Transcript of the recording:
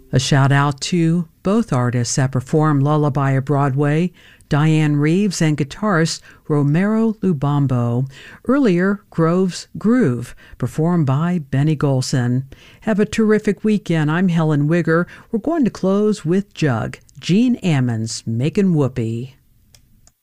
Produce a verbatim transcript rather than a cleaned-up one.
A shout out to both artists that perform Lullaby at Broadway, Diane Reeves and guitarist Romero Lubombo. Earlier, Grove's Groove, performed by Benny Golson. Have a terrific weekend. I'm Helen Wigger. We're going to close with Jug, Gene Ammons, Makin' Whoopee.